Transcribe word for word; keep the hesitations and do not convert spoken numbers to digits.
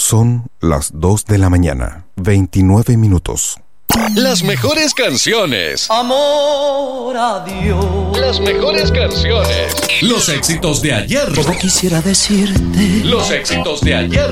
Son las dos de la mañana, veintinueve minutos. Las mejores canciones. Amor a Dios. Las mejores canciones. Los éxitos de ayer. Como quisiera decirte. Los éxitos de ayer.